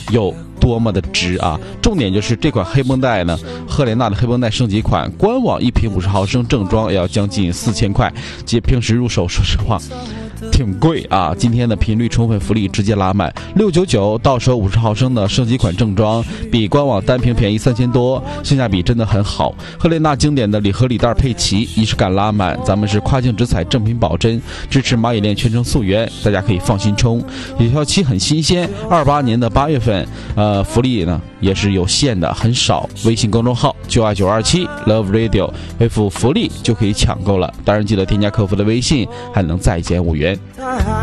有多么的值啊！重点就是这款黑绷带呢，赫莲娜的黑绷带升级款，官网一瓶50毫升正装也要将近4000块，即平时入手说实话挺贵啊！今天的频率充分福利直接拉满，699到手50毫升的升级款正装，比官网单瓶便宜3000多，性价比真的很好。赫莲娜经典的礼盒礼袋配齐，仪式感拉满，咱们是跨境直采正品保真，支持蚂蚁链全程溯源，大家可以放心冲，有效期很新鲜，28年的8月份，福利呢也是有限的，很少。微信公众号92927 Love Radio 回复福利就可以抢购了，当然记得添加客服的微信，还能再减5元。